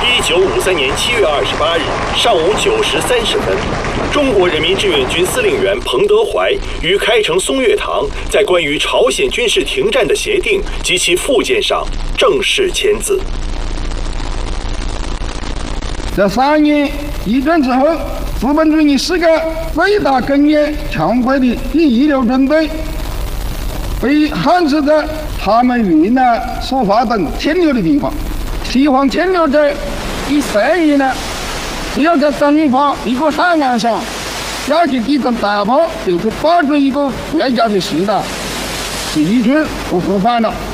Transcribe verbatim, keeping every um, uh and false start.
一九五三年七月二十八日上午九时三十分，中国人民志愿军司令员彭德怀于开城松月堂在关于朝鲜军事停战的协定及其附件上正式签字。 在三年一战之后，资本主义是个最大根源强国的第一流军队，被限制在他们云南、索化等牵流的地方。西方牵流者一生意呢，只要在东方一个海岸上下去地震大炮，就是保住一个国家的势力，齐军不复返了。